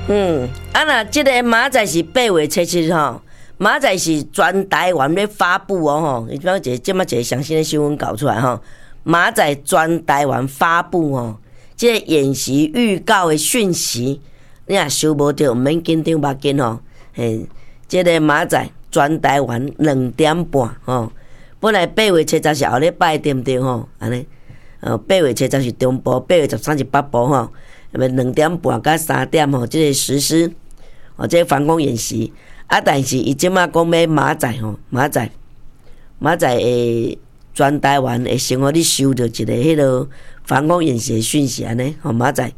那这个明仔是8月7日吼，明仔是全台湾要发布哦吼，伊讲即摆一个详细的新闻搞出来吼，明仔全台湾发布哦，这个演习预告的讯息，你若收无到，毋免紧张目紧吼，这个明仔全台湾2点半吼，本来8月7日是后礼拜对毋对吼？安尼，8月7日是中部，8月13是北部吼。2点半到3点吼，即个实施这个防空演习但是伊即马讲要明仔吼，明仔会全台湾会先互你收到一个迄落防空演习的讯息安尼吼，明仔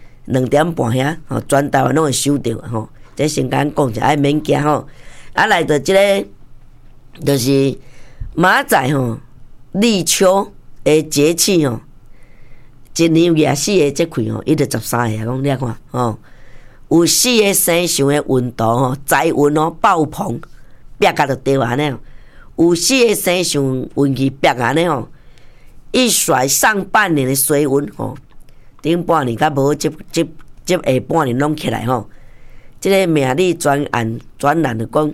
2点半遐吼，全台湾拢会收到吼。这先甲咱讲者，爱免惊吼。来到即个就是明仔吼，立秋的节气吼。一年有24个节气吼，伊就13个讲你看吼，有4个生肖的运度吼，财运爆棚，逼甲就对安尼。有4个生肖运气逼安尼吼，一甩上半年的衰运吼，顶半年甲无接下半年拢起来吼。即个命理专栏就讲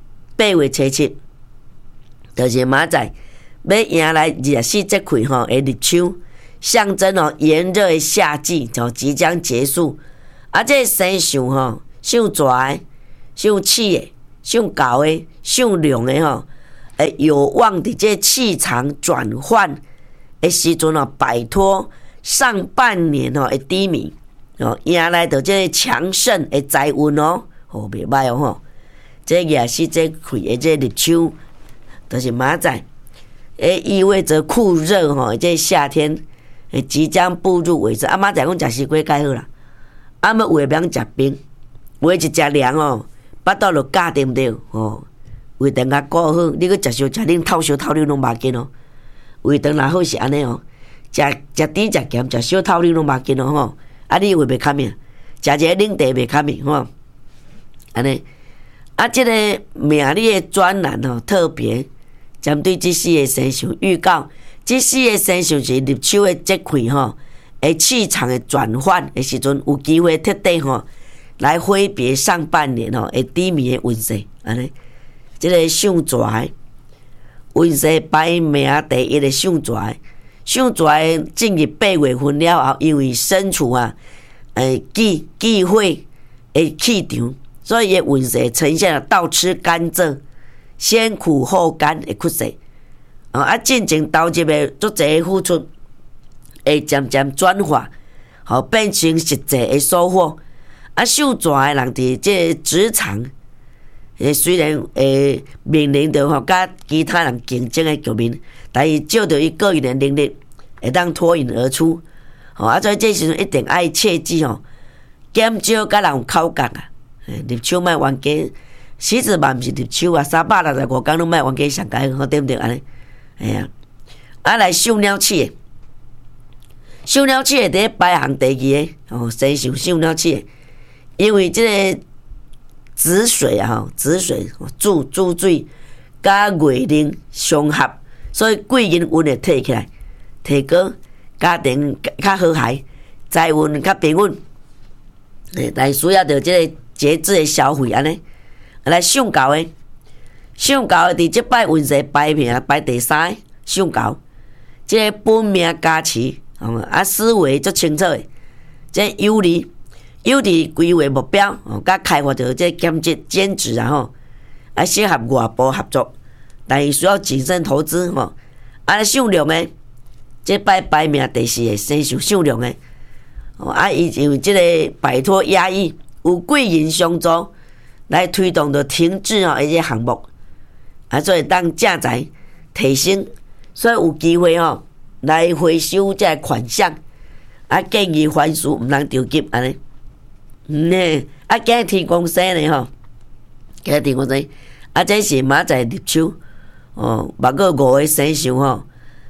8月7日，就是明仔要迎来24节气吼的立秋。象征炎热的夏季就即将结束，这个生肖吼，属蛇的、属气的、属狗的、属龙的吼，有望伫这气场转换的时阵摆脱上半年的低迷迎来到这个强盛的财运袂歹吼。这24节气的这立秋，就是明仔，意味着酷热这夏天。即将步入尾声，明仔讲食西瓜介好啦，要有诶免食冰，有诶一食凉巴肚就假对毋对胃肠甲顾好，你搁食烧食恁透烧透溜拢无紧胃肠若好是安尼食甜食咸食烧透溜拢无紧你胃袂卡命，食一个冷茶袂卡命安尼即个命理诶专栏特别针对这4个生肖预告。这4个生肖是立秋的节气气场的转换的时阵，有机会特地来挥别上半年低迷的运势安尼。这个属蛇的运势排名第1的属蛇的，属蛇的进入8月份了后，因为身处忌讳的气场，所以运势呈现了倒吃甘蔗、先苦后甘的趋势。进前投入的足侪的付出，会渐渐转化，变成实际的收获。属蛇的人伫这职场，虽然面临着甲其他人竞争的局面，但是照着伊个人的能力，会当脱颖而出。所以这时阵一定爱切记减少甲人有口角立秋莫冤家，狮子嘛毋是立秋365天拢莫冤家上解好，对毋对安尼？来属鸟鼠的，属鸟鼠的伫排行第2个生肖属鸟鼠的，因为这个子水注水甲月令相合，所以贵人运会提起来，提高家庭较和谐，财运较平稳。但需要着这个节制的消费安尼。来属狗的。属狗的伫即摆运势排名排第3个，属狗，即个本命加持，思维足清楚的，即有利规划目标，甲开发着即兼职适合外部合作，但是需要谨慎投资属龙的，即摆排名第4个生肖属龙的，伊因为即个摆脱压抑，有贵人相助，来推动着停滞一个项目。所以当正财提升，所以有机会来回收这款项，建议还书毋通着急安尼。今日天公生呢今日天公生，这是明仔立秋目个5个生肖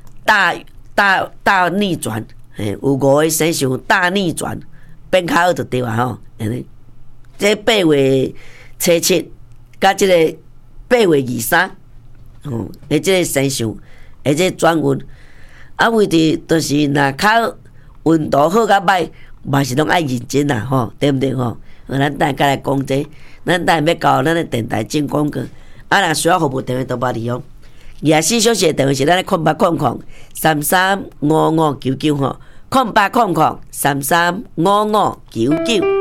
大逆转，有5个生肖大逆转，变较好就对安尼。这8月7日，甲这个8月23，这个生肖，这个转运，为伫就是若较运道好甲歹，嘛是拢爱认真啦，对毋对咱等下来讲这，咱等下要到咱的电台进广告，若需要服务电话都拨利用。24小时的电话是咱的0800335599吼，0800335599。